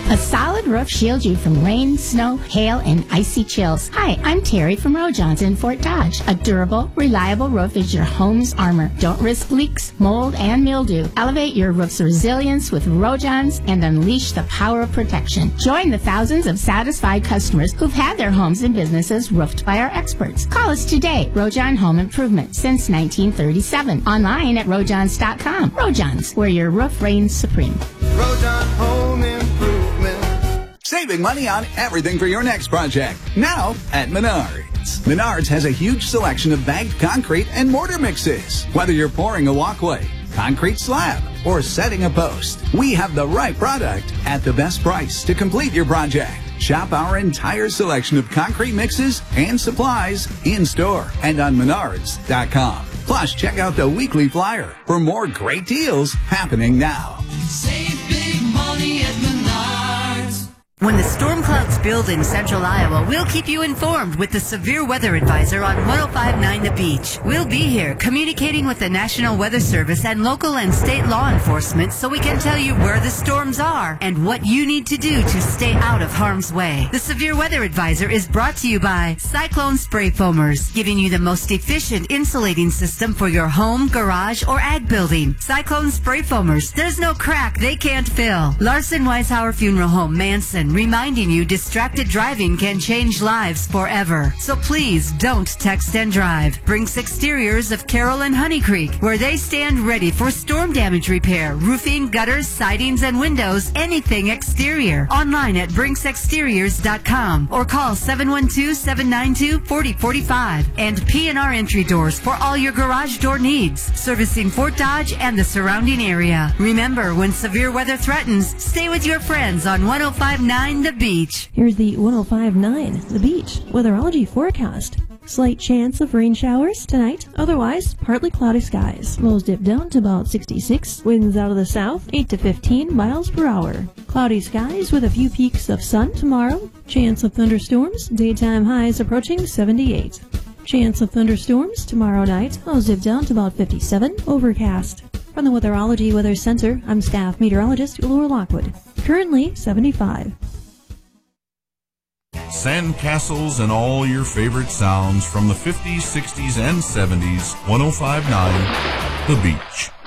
A solid roof shields you from rain, snow, hail, and icy chills. Hi, I'm Terry from Rojons in Fort Dodge. A durable, reliable roof is your home's armor. Don't risk leaks, mold, and mildew. Elevate your roof's resilience with Rojons and unleash the power of protection. Join the thousands of satisfied customers who've had their homes and businesses roofed by our experts. Call us today. Rojon Home Improvement since 1937. Online at rojons.com. Rojons, where your roof reigns supreme. Rojon Home Improvement. Saving money on everything for your next project. Now at Menards. Menards has a huge selection of bagged concrete and mortar mixes. Whether you're pouring a walkway, concrete slab, or setting a post, we have the right product at the best price to complete your project. Shop our entire selection of concrete mixes and supplies in-store and on Menards.com. Plus, check out the weekly flyer for more great deals happening now. Save big money at Menards. When the storm clouds build in central Iowa, we'll keep you informed with the Severe Weather Advisor on 105.9 The Beach. We'll be here communicating with the National Weather Service and local and state law enforcement so we can tell you where the storms are and what you need to do to stay out of harm's way. The Severe Weather Advisor is brought to you by Cyclone Spray Foamers, giving you the most efficient insulating system for your home, garage, or ag building. Cyclone Spray Foamers. There's no crack they can't fill. Larson Weishauer Funeral Home, Manson, reminding you distracted driving can change lives forever. So please don't text and drive. Brinks Exteriors of Carroll and Honey Creek, where they stand ready for storm damage repair, roofing, gutters, sidings, and windows, anything exterior. Online at brinksexteriors.com or call 712-792-4045. And P&R Entry Doors for all your garage door needs, servicing Fort Dodge and the surrounding area. Remember, when severe weather threatens, stay with your friends on 105.9 The Beach. Here's the 105.9 The Beach weatherology forecast. Slight chance of rain showers tonight. Otherwise, partly cloudy skies. Lows dip down to about 66. Winds out of the south, 8 to 15 miles per hour. Cloudy skies with a few peaks of sun tomorrow. Chance of thunderstorms. Daytime highs approaching 78. Chance of thunderstorms tomorrow night. Lows dip down to about 57. Overcast. From the Weatherology Weather Center, I'm staff meteorologist Laura Lockwood. Currently 75. Sandcastles and all your favorite sounds from the 50s, 60s, and 70s. 105.9 The Beach.